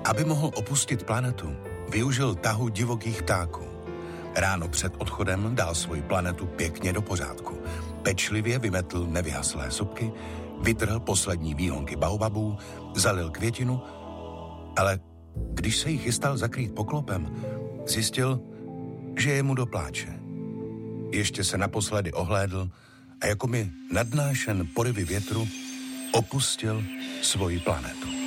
Aby mohl opustit planetu, využil tahu divokých ptáků. Ráno před odchodem dal svoji planetu pěkně do pořádku. Pečlivě vymetl nevyhaslé sopky, vytrhl poslední výhonky baobabů, zalil květinu, ale když se jí chystal zakrýt poklopem, zjistil, že je mu do pláče. Ještě se naposledy ohlédl a jako mi nadnášen porivy větru opustil svoji planetu.